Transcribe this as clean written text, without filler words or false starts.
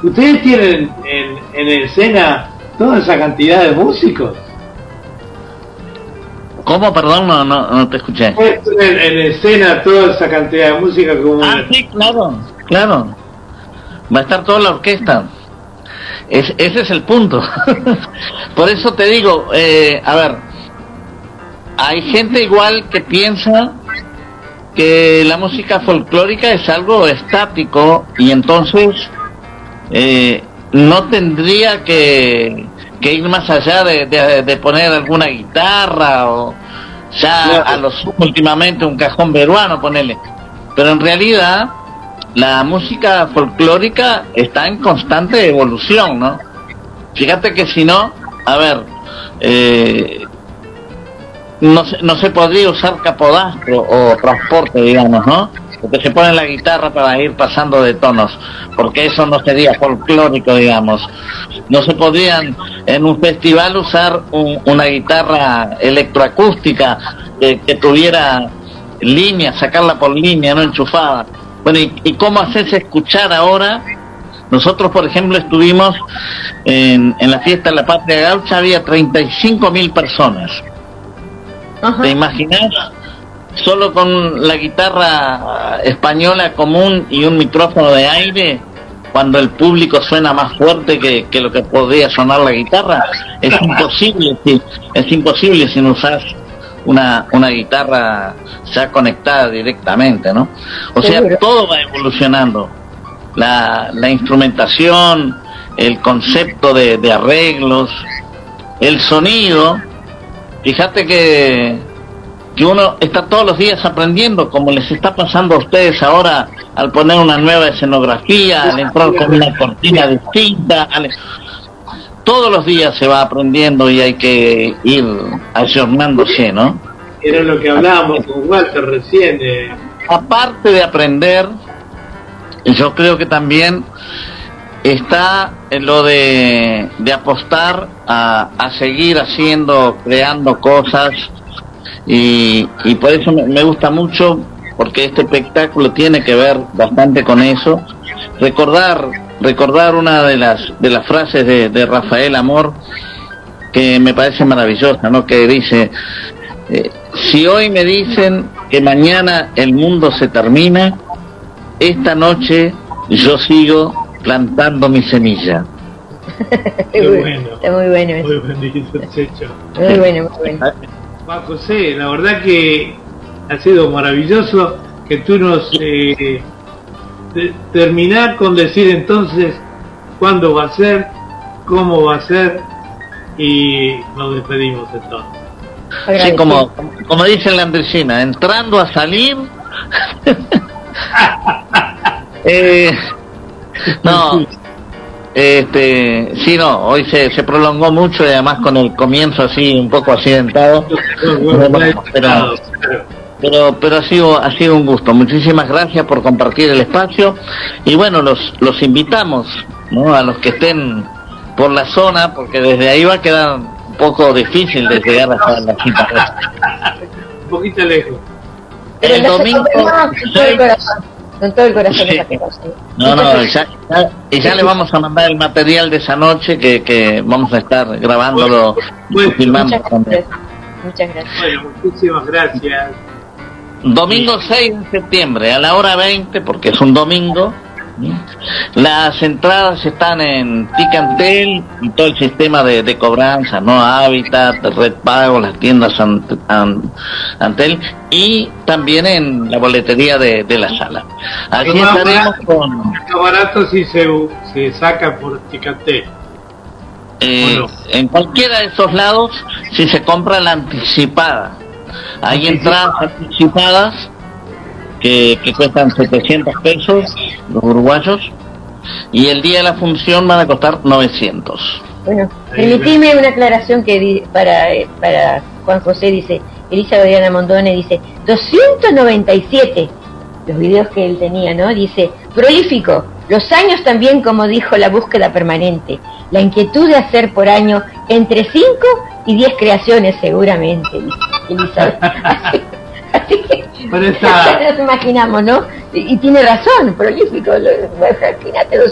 ¿Ustedes tienen en escena toda esa cantidad de músicos? ¿Cómo? Perdón, no te escuché. En escena toda esa cantidad de música como... Sí, claro. Va a estar toda la orquesta. Ese es el punto. Por eso te digo, a ver, hay gente igual que piensa que la música folclórica es algo estático y entonces no tendría que ir más allá de poner alguna guitarra o ya a los últimamente un cajón peruano, ponele. Pero en realidad la música folclórica está en constante evolución, ¿no? Fíjate que si no, a ver, no se podría usar capodastro o transporte, digamos, ¿no? Porque se pone la guitarra para ir pasando de tonos, porque eso no sería folclórico, digamos. No se podrían en un festival usar una guitarra electroacústica que tuviera línea, sacarla por línea, no enchufada. Bueno, ¿y cómo haces escuchar ahora? Nosotros, por ejemplo, estuvimos en la fiesta de la Patria Gaucha, había 35.000 personas. Ajá. ¿Te imaginas? Solo con la guitarra española común y un micrófono de aire, cuando el público suena más fuerte que lo que podría sonar la guitarra, es imposible si no usas una guitarra ya conectada directamente, ¿no? O sea, todo va evolucionando, la instrumentación, el concepto de arreglos, el sonido. Fíjate que uno está todos los días aprendiendo, como les está pasando a ustedes ahora al poner una nueva escenografía, al entrar con una cortina distinta, todos los días se va aprendiendo y hay que ir ayornándose, ¿no? Era lo que hablábamos con Walter recién. Aparte de aprender, yo creo que también está en lo de apostar a seguir haciendo, creando cosas. Y por eso me gusta mucho, porque este espectáculo tiene que ver bastante con eso. Recordar una de las frases de Rafael Amor, que me parece maravillosa, ¿no? Que dice, si hoy me dicen que mañana el mundo se termina, esta noche yo sigo plantando mi semilla. Qué bueno. Está muy bueno eso. Muy bendito, Checho. Muy bueno, muy bueno. Juan José, la verdad que ha sido maravilloso que tú nos terminar con decir entonces cuándo va a ser, cómo va a ser, y nos despedimos entonces. Sí, como dice la Andresina, entrando a salir. No, sí, no, hoy se prolongó mucho y además con el comienzo así un poco accidentado, pero ha sido un gusto. Muchísimas gracias por compartir el espacio y bueno, los invitamos, ¿no? A los que estén por la zona, porque desde ahí va a quedar un poco difícil de llegar hasta la cita. Un poquito lejos. El domingo con todo el corazón. Sí. Ya le vamos a mandar el material de esa noche que vamos a estar grabándolo y filmando. Muchas gracias. Bueno, muchísimas gracias. Domingo 6 de septiembre a la hora 20, porque es un domingo. Las entradas están en Ticantel y todo el sistema de cobranza, ¿no? Hábitat, Red Pago, las tiendas Antel y también en la boletería de la sala. Así estaremos con... Está barato si se saca por Ticantel. En cualquiera de esos lados, si se compra la anticipada, hay entradas anticipadas que cuestan 700 pesos los uruguayos y el día de la función van a costar 900. Bueno, permitime una aclaración que para Juan José. Dice Elisa Adriana Mondone, dice 297 los videos que él tenía, ¿no? Dice prolífico, los años también, como dijo, la búsqueda permanente, la inquietud de hacer por año entre 5 y 10 creaciones seguramente, dice Elisa. Así que nos imaginamos, ¿no? Y tiene razón, prolífico, imagínate